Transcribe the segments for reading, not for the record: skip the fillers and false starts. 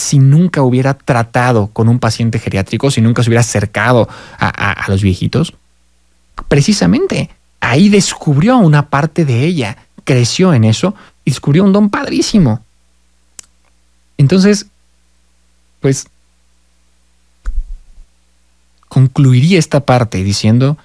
si nunca hubiera tratado con un paciente geriátrico, si nunca se hubiera acercado a los viejitos? Precisamente ahí descubrió una parte de ella, creció en eso y descubrió un don padrísimo. Entonces, pues, concluiría esta parte diciendo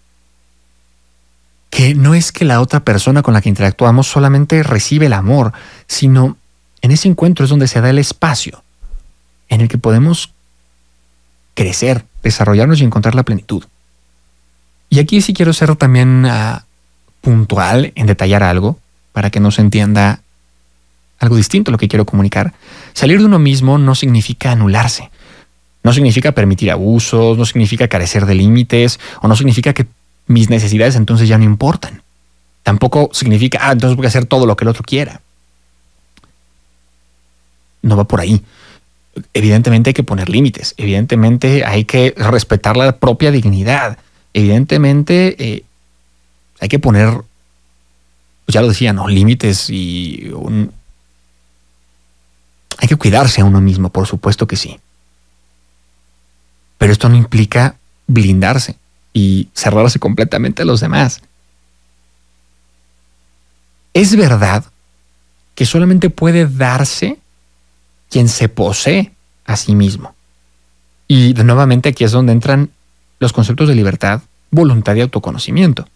que no es que la otra persona con la que interactuamos solamente recibe el amor, sino en ese encuentro es donde se da el espacio en el que podemos crecer, desarrollarnos y encontrar la plenitud. Y aquí sí quiero ser también puntual en detallar algo para que no se entienda algo distinto a lo que quiero comunicar. Salir de uno mismo no significa anularse, no significa permitir abusos, no significa carecer de límites o no significa que mis necesidades entonces ya no importan. Tampoco significa, entonces voy a hacer todo lo que el otro quiera. No va por ahí. Evidentemente hay que poner límites, evidentemente hay que respetar la propia dignidad, evidentemente hay que poner, pues ya lo decía, ¿no? Límites y hay que cuidarse a uno mismo, por supuesto que sí. Pero esto no implica blindarse y cerrarse completamente a los demás. Es verdad que solamente puede darse quien se posee a sí mismo. Y nuevamente aquí es donde entran los conceptos de libertad, voluntad y autoconocimiento.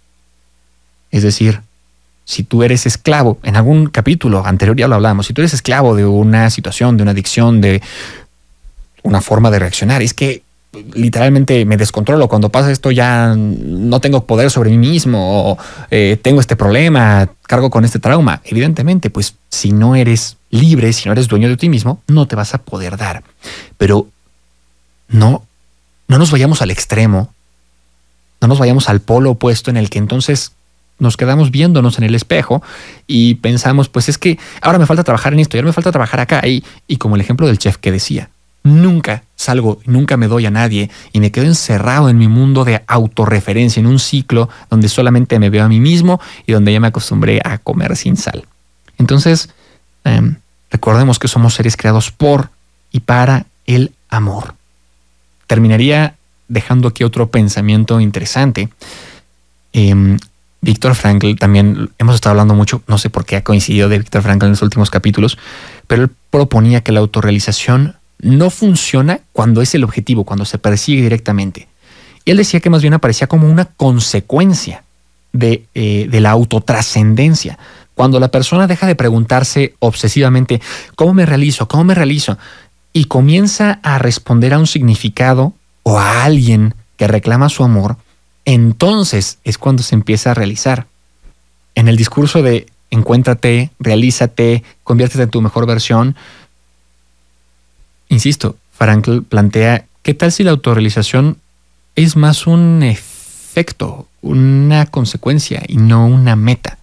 Es decir, si tú eres esclavo, en algún capítulo anterior ya lo hablamos, si tú eres esclavo de una situación, de una adicción, de una forma de reaccionar, es que literalmente me descontrolo, cuando pasa esto ya no tengo poder sobre mí mismo, o tengo este problema, cargo con este trauma. Evidentemente, pues si no eres libre, si no eres dueño de ti mismo, no te vas a poder dar. Pero no nos vayamos al extremo, no nos vayamos al polo opuesto en el que entonces nos quedamos viéndonos en el espejo y pensamos, pues es que ahora me falta trabajar en esto, y ahora me falta trabajar acá. Y como el ejemplo del chef que decía, nunca salgo, nunca me doy a nadie y me quedo encerrado en mi mundo de autorreferencia, en un ciclo donde solamente me veo a mí mismo y donde ya me acostumbré a comer sin sal. Entonces, recordemos que somos seres creados por y para el amor. Terminaría dejando aquí otro pensamiento interesante. Viktor Frankl, también hemos estado hablando mucho, no sé por qué ha coincidido de Viktor Frankl en los últimos capítulos, pero él proponía que la autorrealización no funciona cuando es el objetivo, cuando se persigue directamente. Y él decía que más bien aparecía como una consecuencia de la autotrascendencia. Cuando la persona deja de preguntarse obsesivamente, ¿cómo me realizo? ¿Cómo me realizo? Y comienza a responder a un significado o a alguien que reclama su amor, entonces es cuando se empieza a realizar. En el discurso de encuéntrate, realízate, conviértete en tu mejor versión, insisto, Frankl plantea, ¿qué tal si la autorrealización es más un efecto, una consecuencia y no una meta?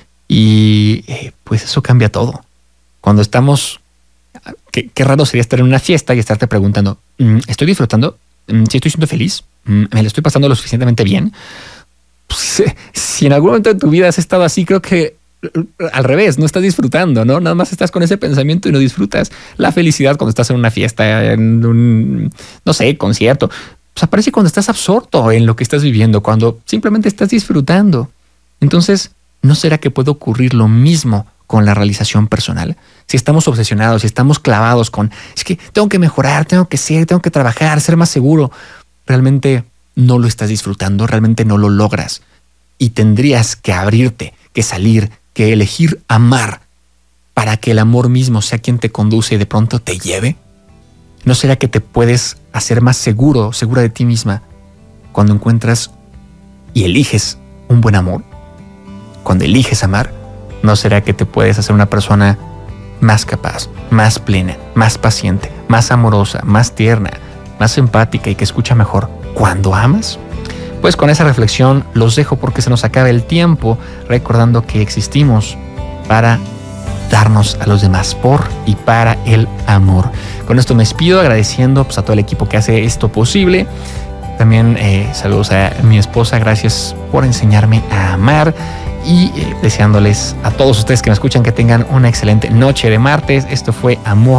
Y pues eso cambia todo. Cuando estamos, qué raro sería estar en una fiesta y estarte preguntando, ¿estoy disfrutando? ¿Sí estoy siendo feliz? ¿Me lo estoy pasando lo suficientemente bien? Pues, si en algún momento de tu vida has estado así, creo que al revés, no estás disfrutando, ¿no? Nada más estás con ese pensamiento y no disfrutas. La felicidad cuando estás en una fiesta, en un, no sé, concierto, pues aparece cuando estás absorto en lo que estás viviendo, cuando simplemente estás disfrutando. Entonces, ¿no será que puede ocurrir lo mismo con la realización personal? Si estamos obsesionados, si estamos clavados con, es que tengo que mejorar, tengo que trabajar, ser más seguro, realmente no lo estás disfrutando, realmente no lo logras. Y tendrías que abrirte, que salir, que elegir amar para que el amor mismo sea quien te conduce y de pronto te lleve. ¿No será que te puedes hacer más seguro, segura de ti misma cuando encuentras y eliges un buen amor? Cuando eliges amar, ¿no será que te puedes hacer una persona más capaz, más plena, más paciente, más amorosa, más tierna, más empática y que escucha mejor cuando amas? Pues con esa reflexión los dejo porque se nos acaba el tiempo, recordando que existimos para darnos a los demás por y para el amor. Con esto me despido agradeciendo a todo el equipo que hace esto posible. También saludos a mi esposa, gracias por enseñarme a amar y deseándoles a todos ustedes que me escuchan que tengan una excelente noche de martes. Esto fue Amor